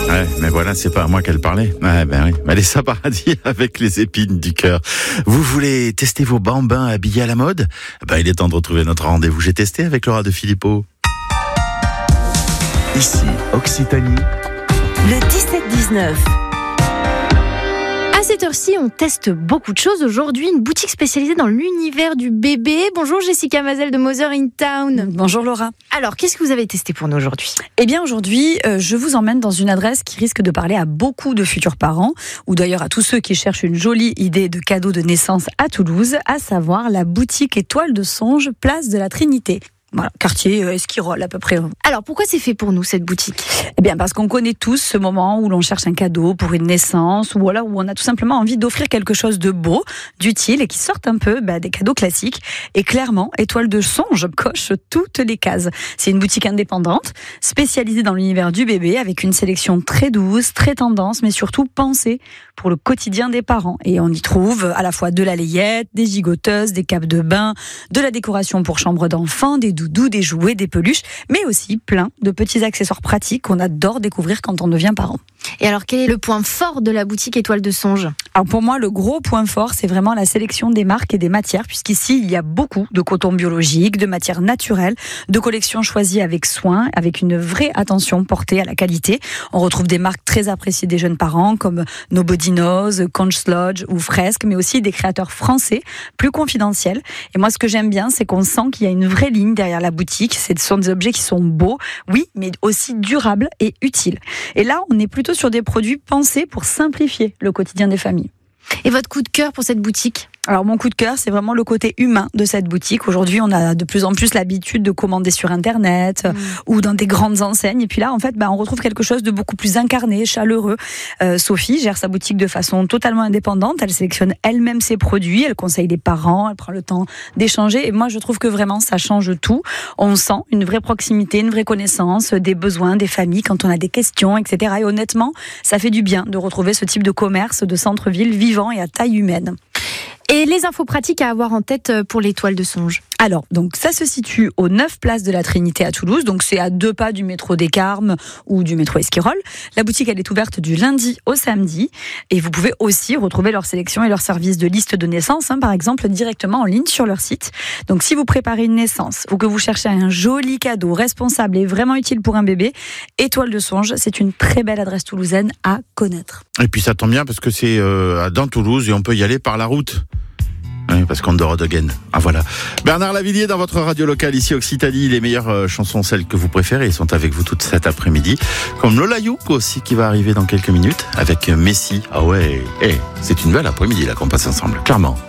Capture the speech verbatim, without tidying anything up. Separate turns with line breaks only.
Ouais, mais voilà, c'est pas à moi qu'elle parlait. Ouais, ben oui. Vanessa Paradis avec les épines du cœur. Vous voulez tester vos bambins habillés à la mode? Ben, il est temps de retrouver notre rendez-vous. J'ai testé avec Laura de Philippot.
Ici, Occitanie.
Le dix-sept dix-neuf. À cette heure-ci, on teste beaucoup de choses. Aujourd'hui, une boutique spécialisée dans l'univers du bébé. Bonjour Jessica Mazel de Mother in Town.
Bonjour Laura.
Alors, qu'est-ce que vous avez testé pour nous aujourd'hui ?
Eh bien aujourd'hui, euh, je vous emmène dans une adresse qui risque de parler à beaucoup de futurs parents, ou d'ailleurs à tous ceux qui cherchent une jolie idée de cadeau de naissance à Toulouse, à savoir la boutique Étoile de Songe, place de la Trinité. Voilà, quartier euh, Esquirol à peu près.
Alors, pourquoi c'est fait pour nous, cette boutique ?
Eh bien, parce qu'on connaît tous ce moment où l'on cherche un cadeau pour une naissance, ou alors où on a tout simplement envie d'offrir quelque chose de beau, d'utile, et qui sorte un peu bah, des cadeaux classiques. Et clairement, Étoile de Songe coche toutes les cases. C'est une boutique indépendante, spécialisée dans l'univers du bébé, avec une sélection très douce, très tendance, mais surtout pensée pour le quotidien des parents. Et on y trouve à la fois de la layette, des gigoteuses, des capes de bain, de la décoration pour chambre d'enfants, des doudous, des jouets, des peluches, mais aussi plein de petits accessoires pratiques qu'on adore découvrir quand on devient parent.
Et alors, quel est le point fort de la boutique Étoile de Songe ?
Alors pour moi, le gros point fort, c'est vraiment la sélection des marques et des matières, puisqu'ici, il y a beaucoup de coton biologique, de matières naturelles, de collections choisies avec soin, avec une vraie attention portée à la qualité. On retrouve des marques très appréciées des jeunes parents, comme Nobody Knows, Conch Lodge ou Fresque, mais aussi des créateurs français, plus confidentiels. Et moi, ce que j'aime bien, c'est qu'on sent qu'il y a une vraie ligne derrière la boutique. Ce sont des objets qui sont beaux, oui, mais aussi durables et utiles. Et là, on est plutôt sur des produits pensés pour simplifier le quotidien des familles.
Et votre coup de cœur pour cette boutique ?
Alors mon coup de cœur, c'est vraiment le côté humain de cette boutique. Aujourd'hui, on a de plus en plus l'habitude de commander sur Internet mmh. ou dans des grandes enseignes. Et puis là, en fait, bah, on retrouve quelque chose de beaucoup plus incarné, chaleureux. Euh, Sophie gère sa boutique de façon totalement indépendante. Elle sélectionne elle-même ses produits, elle conseille les parents, elle prend le temps d'échanger. Et moi, je trouve que vraiment, ça change tout. On sent une vraie proximité, une vraie connaissance des besoins des familles quand on a des questions, et cetera. Et honnêtement, ça fait du bien de retrouver ce type de commerce de centre-ville vivant et à taille humaine.
Et les infos pratiques à avoir en tête pour l'Étoile de Songe ?
Alors, donc ça se situe aux neuf places de la Trinité à Toulouse, donc c'est à deux pas du métro des Carmes ou du métro Esquirol. La boutique, elle est ouverte du lundi au samedi, et vous pouvez aussi retrouver leur sélection et leur service de liste de naissance, hein, par exemple, directement en ligne sur leur site. Donc si vous préparez une naissance ou que vous cherchez un joli cadeau responsable et vraiment utile pour un bébé, Étoile de Songe, c'est une très belle adresse toulousaine à connaître.
Et puis ça tombe bien parce que c'est euh, dans Toulouse et on peut y aller par la route. Oui, parce qu'on dort de gaine. Ah voilà. Bernard Lavillier dans votre radio locale ici Occitanie. Les meilleures euh, chansons, celles que vous préférez, sont avec vous toute cet après-midi. Comme Lola Youk aussi qui va arriver dans quelques minutes avec Messi. Ah ouais, hey, c'est une belle après-midi là qu'on passe ensemble, clairement.